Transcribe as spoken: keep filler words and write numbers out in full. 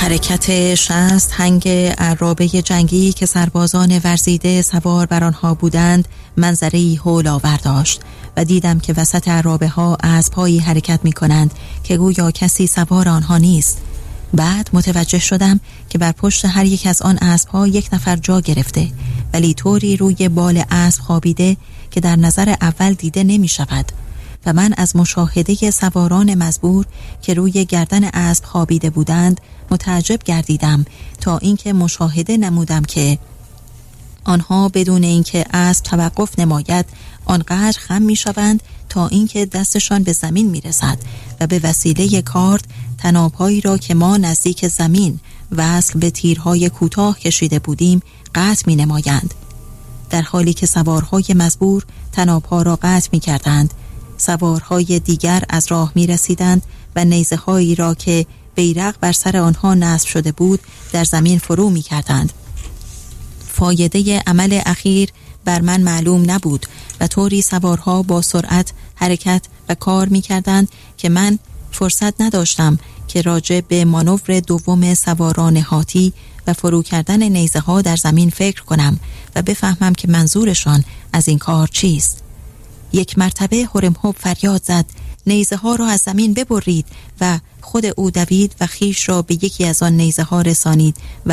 حرکت شست هنگ عرابه جنگی که سربازان ورزیده سوار بر آنها بودند منظره‌ای هول آور داشت و دیدم که وسط عرابه ها اسب‌هایی حرکت می کنند که گویا کسی سوار آنها نیست. بعد متوجه شدم که بر پشت هر یک از آن اسب‌ها یک نفر جا گرفته، ولی طوری روی بال اسب خوابیده که در نظر اول دیده نمی شود و من از مشاهده سواران مزبور که روی گردن اسب خوابیده بودند متعجب گردیدم تا اینکه مشاهده نمودم که آنها بدون اینکه اسب توقف نماید آنقدر خم می شوند تا اینکه دستشان به زمین می رسد و به وسیله کارد طناب‌هایی را که ما نزدیک زمین وصل به تیرهای کوتاه کشیده بودیم قطع می نمایند. در حالی که سوارهای مزبور طناب‌ها را قطع می کردند، سوارهای دیگر از راه می رسیدند و نیزه هایی را که بیرق بر سر آنها نصب شده بود در زمین فرو می کردند. فایده عمل اخیر بر من معلوم نبود و طوری سوارها با سرعت حرکت و کار می کردند که من فرصت نداشتم که راجع به مانور دوم سواران هاتی و فرو کردن نیزه ها در زمین فکر کنم و بفهمم که منظورشان از این کار چیست. یک مرتبه هرمهب فریاد زد: نیزه ها را از زمین ببرید و خود او دوید و خیش را به یکی از آن نیزه ها رسانید و